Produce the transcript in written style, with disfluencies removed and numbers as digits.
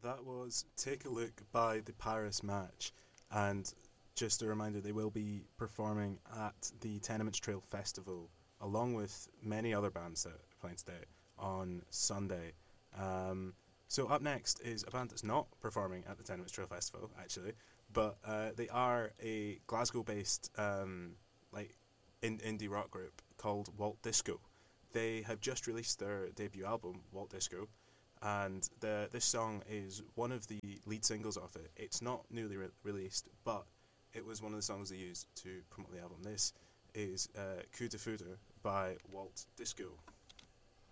That was Take a Look by the Paris Match, and just a reminder, they will be performing at the Tenements Trail Festival, along with many other bands that are playing today, on Sunday. So up next is a band that's not performing at the Tenements Trail Festival, actually, but they are a Glasgow-based indie rock group called Walt Disco. They have just released their debut album, Walt Disco, and this song is one of the lead singles off it. It's not newly released, but it was one of the songs they used to promote the album. This is Coup de Foudre by Walt Disco.